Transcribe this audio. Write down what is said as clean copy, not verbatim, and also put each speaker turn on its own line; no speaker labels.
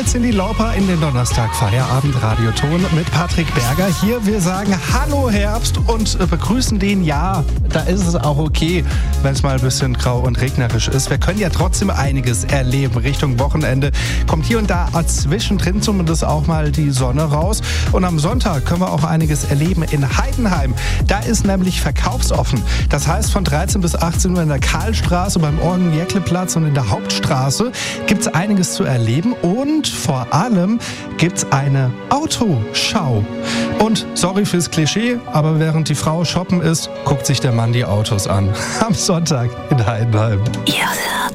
mit Cyndi Lauper in den Donnerstag Feierabend Radioton mit Patrick Berger. Hier wir sagen Hallo Herbst und begrüßen den Jahr. Da ist es auch okay, wenn es mal ein bisschen grau und regnerisch ist. Wir können ja trotzdem einiges erleben. Richtung Wochenende kommt hier und da zwischendrin zumindest auch mal die Sonne raus. Und am Sonntag können wir auch einiges erleben in Heidenheim. Da ist nämlich verkaufsoffen. Das heißt von 13 bis 18 Uhr in der Karlstraße, beim Orgen-Jäckle-Platz und in der Hauptstraße gibt es einiges zu erleben. Und vor allem gibt es eine Autoschau. Und sorry fürs Klischee, aber während die Frau shoppen ist, guckt sich der Mann die Autos an. Am Sonntag in Heidenheim.
Ihr hört